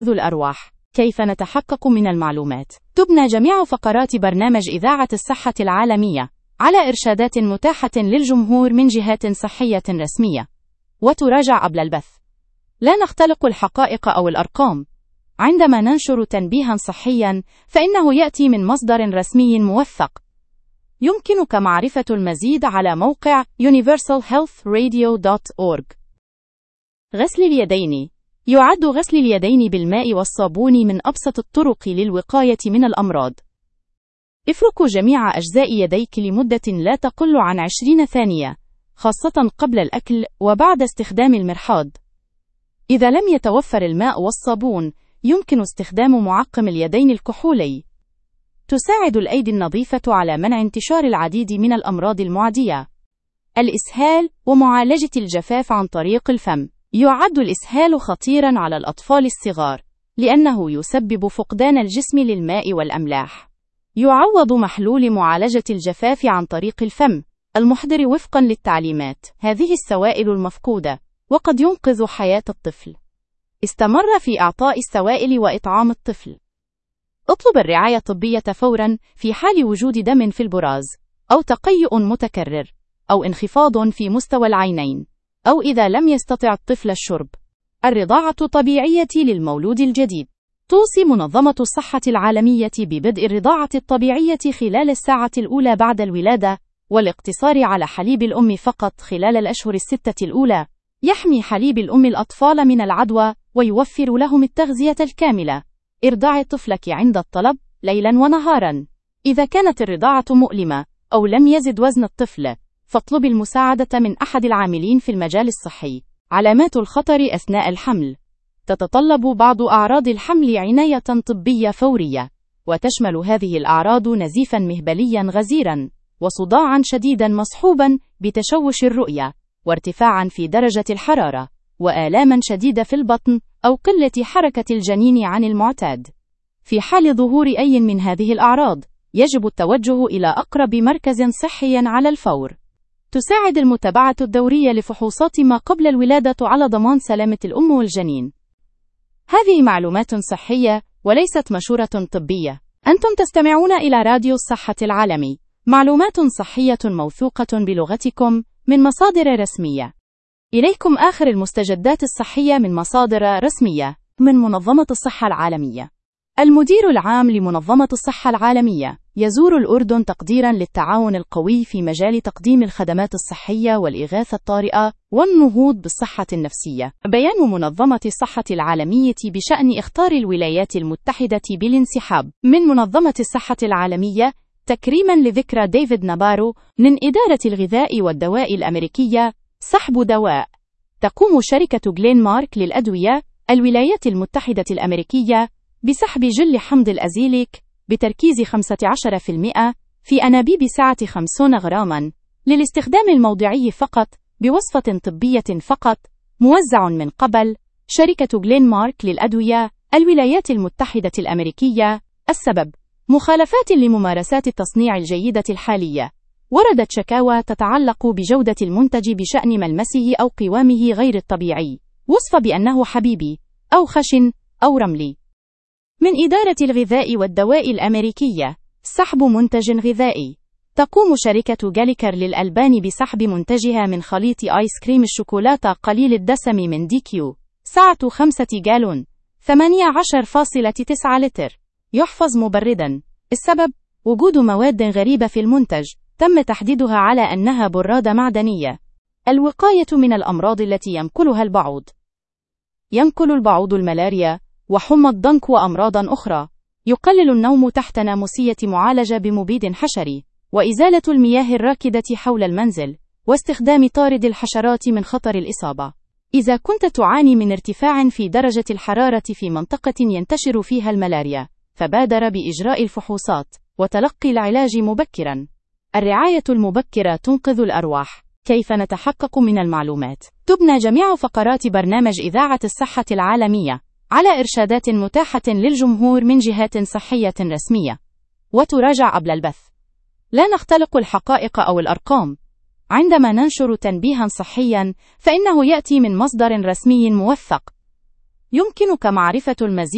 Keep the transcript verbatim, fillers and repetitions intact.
ذو الأرواح. كيف نتحقق من المعلومات؟ تبنى جميع فقرات برنامج إذاعة الصحة العالمية على إرشادات متاحة للجمهور من جهات صحية رسمية، وتراجع قبل البث. لا نختلق الحقائق أو الأرقام. عندما ننشر تنبيهاً صحياً فإنه يأتي من مصدر رسمي موثق. يمكنك معرفة المزيد على موقع يونيفرسال هيلث راديو دوت أورج. غسل اليدين. يعد غسل اليدين بالماء والصابون من أبسط الطرق للوقاية من الأمراض. افركوا جميع أجزاء يديك لمدة لا تقل عن عشرين ثانية، خاصة قبل الأكل وبعد استخدام المرحاض. إذا لم يتوفر الماء والصابون، يمكن استخدام معقم اليدين الكحولي. تساعد الأيدي النظيفة على منع انتشار العديد من الأمراض المعدية. الإسهال ومعالجة الجفاف عن طريق الفم. يعد الإسهال خطيراً على الأطفال الصغار، لأنه يسبب فقدان الجسم للماء والأملاح. يعوض محلول معالجة الجفاف عن طريق الفم المحضر وفقاً للتعليمات هذه السوائل المفقودة، وقد ينقذ حياة الطفل. استمر في إعطاء السوائل وإطعام الطفل. اطلب الرعاية الطبية فوراً في حال وجود دم في البراز، أو تقيؤ متكرر، أو انخفاض في مستوى العينين، أو إذا لم يستطع الطفل الشرب. الرضاعة الطبيعية للمولود الجديد. توصي منظمة الصحة العالمية ببدء الرضاعة الطبيعية خلال الساعة الأولى بعد الولادة، والاقتصار على حليب الأم فقط خلال الأشهر الستة الأولى. يحمي حليب الأم الأطفال من العدوى ويوفر لهم التغذية الكاملة. ارضعي طفلك عند الطلب ليلاً ونهاراً. إذا كانت الرضاعة مؤلمة أو لم يزد وزن الطفل، فاطلبي المساعدة من أحد العاملين في المجال الصحي. علامات الخطر أثناء الحمل. تتطلب بعض أعراض الحمل عناية طبية فورية، وتشمل هذه الأعراض نزيفاً مهبلياً غزيراً، وصداعاً شديداً مصحوباً بتشوش الرؤية، وارتفاعاً في درجة الحرارة، وآلاماً شديدة في البطن، أو قلة حركة الجنين عن المعتاد. في حال ظهور أي من هذه الأعراض، يجب التوجه إلى أقرب مركز صحي على الفور. تساعد المتابعة الدورية لفحوصات ما قبل الولادة على ضمان سلامة الأم والجنين. هذه معلومات صحية وليست مشورة طبية. أنتم تستمعون إلى راديو الصحة العالمي، معلومات صحية موثوقة بلغتكم من مصادر رسمية. إليكم آخر المستجدات الصحية من مصادر رسمية. من منظمة الصحة العالمية. المدير العام لمنظمة الصحة العالمية يزور الأردن تقديراً للتعاون القوي في مجال تقديم الخدمات الصحية والإغاثة الطارئة والنهوض بالصحة النفسية. بيان منظمة الصحة العالمية بشأن إخطار الولايات المتحدة بالانسحاب من منظمة الصحة العالمية تكريماً لذكرى ديفيد نابارو من إدارة الغذاء والدواء الأمريكية. سحب دواء. تقوم شركة جلين مارك للأدوية الولايات المتحدة الأمريكية بسحب جل حمض الأزيليك بتركيز خمسة عشر بالمئة في أنابيب سعة خمسين غراما للاستخدام الموضعي فقط بوصفة طبية فقط، موزع من قبل شركة جلين مارك للأدوية الولايات المتحدة الأمريكية. السبب: مخالفات لممارسات التصنيع الجيدة الحالية. وردت شكاوى تتعلق بجودة المنتج بشأن ملمسه أو قوامه غير الطبيعي، وصف بأنه حبيبي أو خشن أو رملي. من إدارة الغذاء والدواء الأمريكية. سحب منتج غذائي. تقوم شركة جاليكر للألبان بسحب منتجها من خليط آيس كريم الشوكولاتة قليل الدسم من دي كيو، سعة خمسة جالون، ثمانية عشر فاصلة تسعة لتر. يحفظ مبرداً. السبب: وجود مواد غريبة في المنتج تم تحديدها على أنها برادة معدنية. الوقاية من الأمراض التي ينقلها البعوض. ينقل البعوض الملاريا وحمى الضنك وأمراضاً أخرى. يقلل النوم تحت ناموسية معالجة بمبيد حشري، وإزالة المياه الراكدة حول المنزل، واستخدام طارد الحشرات من خطر الإصابة. إذا كنت تعاني من ارتفاع في درجة الحرارة في منطقة ينتشر فيها الملاريا، فبادر بإجراء الفحوصات وتلقي العلاج مبكراً. الرعاية المبكرة تنقذ الأرواح. كيف نتحقق من المعلومات؟ تبنى جميع فقرات برنامج إذاعة الصحة العالمية على إرشادات متاحة للجمهور من جهات صحية رسمية، وتراجع قبل البث. لا نختلق الحقائق أو الأرقام. عندما ننشر تنبيهاً صحياً فإنه يأتي من مصدر رسمي موثق. يمكنك معرفة المزيد